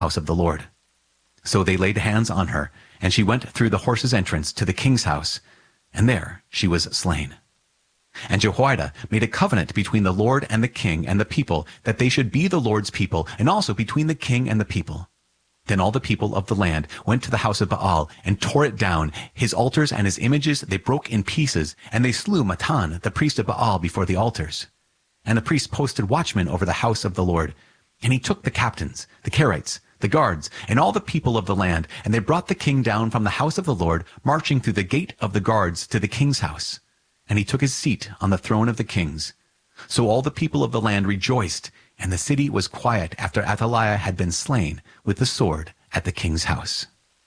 house of the Lord. So they laid hands on her, and she went through the horse's entrance to the king's house, and there she was slain. And Jehoiada made a covenant between the Lord and the king and the people, that they should be the Lord's people, and also between the king and the people. Then all the people of the land went to the house of Baal and tore it down. His altars and his images they broke in pieces, and they slew Matan, the priest of Baal, before the altars. And the priest posted watchmen over the house of the Lord. And he took the captains, the Kerites, the guards, and all the people of the land, and they brought the king down from the house of the Lord, marching through the gate of the guards to the king's house. And he took his seat on the throne of the kings. So all the people of the land rejoiced, and the city was quiet after Athaliah had been slain with the sword at the king's house.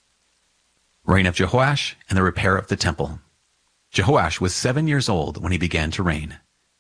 Reign of Jehoash and the repair of the temple. Jehoash was 7 years old when he began to reign.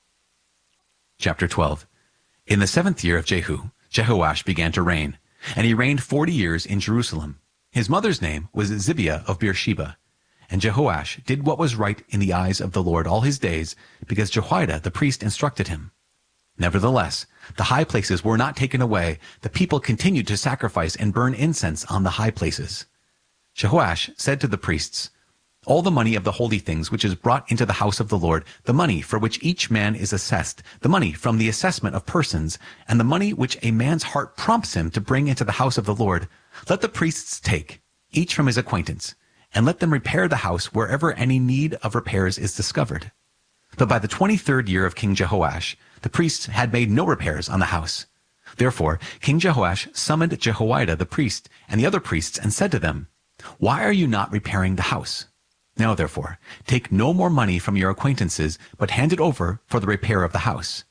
Chapter 12. In the 7th year of Jehu, Jehoash began to reign, and he reigned 40 years in Jerusalem. His mother's name was Zibiah of Beersheba. And Jehoash did what was right in the eyes of the Lord all his days, because Jehoiada the priest instructed him. Nevertheless, the high places were not taken away. The people continued to sacrifice and burn incense on the high places. Jehoash said to the priests, all the money of the holy things which is brought into the house of the Lord, the money for which each man is assessed, the money from the assessment of persons, and the money which a man's heart prompts him to bring into the house of the Lord, let the priests take, each from his acquaintance, and let them repair the house wherever any need of repairs is discovered. But by the 23rd year of King Jehoash, the priests had made no repairs on the house. Therefore, King Jehoash summoned Jehoiada the priest and the other priests and said to them, why are you not repairing the house? Now therefore, take no more money from your acquaintances, but hand it over for the repair of the house.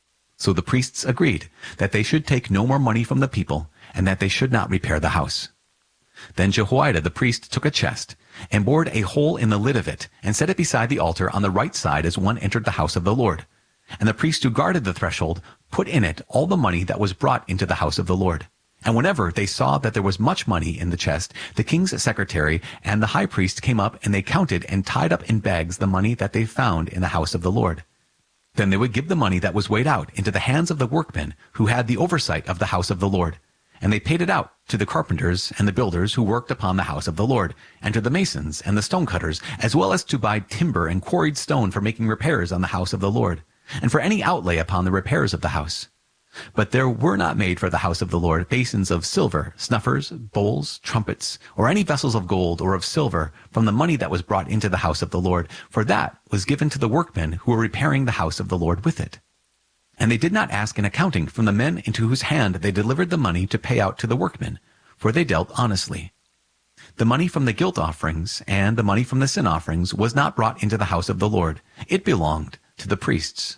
So the priests agreed that they should take no more money from the people, and that they should not repair the house. Then Jehoiada the priest took a chest, and bored a hole in the lid of it, and set it beside the altar on the right side as one entered the house of the Lord. And the priest who guarded the threshold put in it all the money that was brought into the house of the Lord. And whenever they saw that there was much money in the chest, the king's secretary and the high priest came up, and they counted and tied up in bags the money that they found in the house of the Lord. Then they would give the money that was weighed out into the hands of the workmen who had the oversight of the house of the Lord. And they paid it out to the carpenters and the builders who worked upon the house of the Lord, and to the masons and the stonecutters, as well as to buy timber and quarried stone for making repairs on the house of the Lord, and for any outlay upon the repairs of the house. But there were not made for the house of the Lord basins of silver, snuffers, bowls, trumpets, or any vessels of gold or of silver from the money that was brought into the house of the Lord, for that was given to the workmen who were repairing the house of the Lord with it. And they did not ask an accounting from the men into whose hand they delivered the money to pay out to the workmen, for they dealt honestly. The money from the guilt offerings and the money from the sin offerings was not brought into the house of the Lord. It belonged to the priests.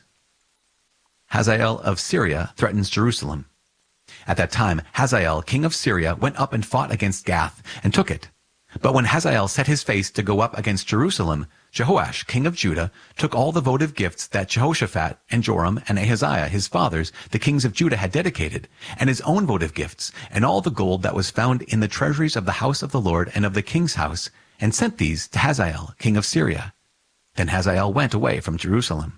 Hazael of Syria threatens Jerusalem. At that time, Hazael, king of Syria, went up and fought against Gath, and took it. But when Hazael set his face to go up against Jerusalem, Jehoash, king of Judah, took all the votive gifts that Jehoshaphat and Joram and Ahaziah, his fathers, the kings of Judah, had dedicated, and his own votive gifts, and all the gold that was found in the treasuries of the house of the Lord and of the king's house, and sent these to Hazael, king of Syria. Then Hazael went away from Jerusalem.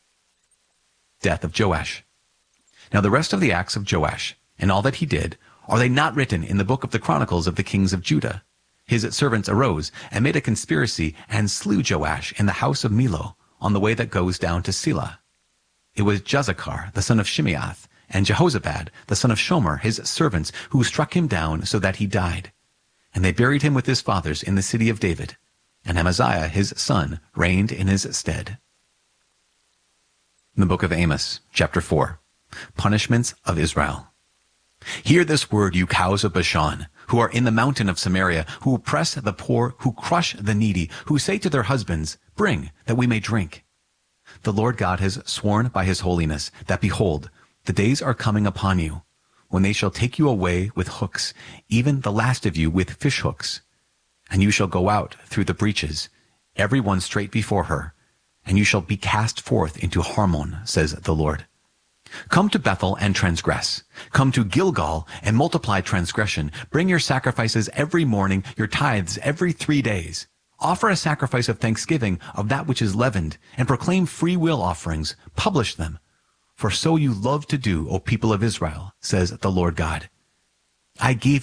Death of Joash. Now the rest of the acts of Joash, and all that he did, are they not written in the book of the Chronicles of the kings of Judah? His servants arose and made a conspiracy and slew Joash in the house of Millo on the way that goes down to Selah. It was Jazakar, the son of Shimeath, and Jehozabad, the son of Shomer, his servants, who struck him down so that he died. And they buried him with his fathers in the city of David. And Amaziah, his son, reigned in his stead. In the book of Amos, chapter 4, Punishments of Israel. Hear this word, you cows of Bashan, who are in the mountain of Samaria, who oppress the poor, who crush the needy, who say to their husbands, bring, that we may drink. The Lord God has sworn by his holiness that, behold, the days are coming upon you, when they shall take you away with hooks, even the last of you with fish hooks. And you shall go out through the breaches, every one straight before her, and you shall be cast forth into Harmon, says the Lord. Come to Bethel and transgress. Come to Gilgal and multiply transgression. Bring your sacrifices every morning, your tithes every 3 days. Offer a sacrifice of thanksgiving of that which is leavened, and proclaim free will offerings. Publish them. For so you love to do, O people of Israel, says the Lord God. I gave